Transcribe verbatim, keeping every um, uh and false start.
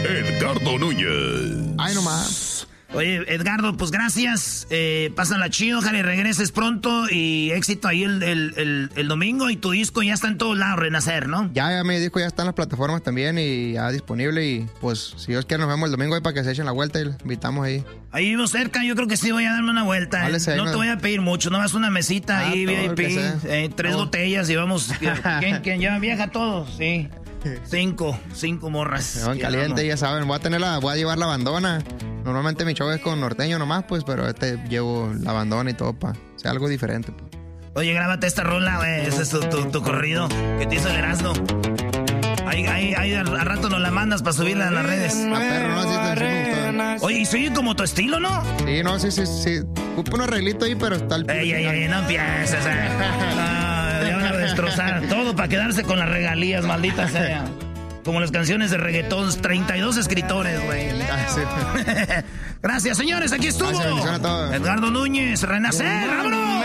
Edgardo Núñez. Ay, nomás. Oye, Edgardo, pues gracias. Eh, pásala chido, ojalá y regreses pronto y éxito ahí el, el, el, el domingo. Y tu disco ya está en todos lados, Renacer, ¿no? Ya, ya, mi disco ya está en las plataformas también y ya disponible. Y pues, si Dios quiere, nos vemos el domingo ahí para que se echen la vuelta y los invitamos ahí. Ahí vivo cerca, yo creo que sí voy a darme una vuelta. Vale, eh. sí, no no. te voy a pedir mucho, nomás una mesita Ah, ahí, todo V lo que I P, sea. eh, tres Todo. botellas y vamos. ¿Quién, quién lleva vieja todos? Sí. Cinco, cinco morras. Se van Sí, caliente, no. ya saben. Voy a tener la, voy a llevar la bandona. Normalmente mi show es con norteño nomás, pues, pero este llevo la bandona y todo para sea algo diferente. Pues. Oye, grábate esta rola, güey. Ese es tu, tu, tu corrido que te hizo el Erasmo. Ahí, ahí, ahí al, al rato nos la mandas para subirla a las redes. A perro, no, sí, sí, me gustó. Oye, y soy como tu estilo, ¿no? Sí, no, sí, sí, sí. Ocupa un arreglito ahí, pero está el... Ey, ey, ey, no empieces, eh. Ah, ya van a destrozar todo para quedarse con las regalías, maldita sea. Como las canciones de reggaetón, treinta y dos escritores, güey. Ah, sí. Gracias, señores, aquí estuvo. Gracias, bendiciones a todos. Edgardo Núñez, Renacer, vámonos.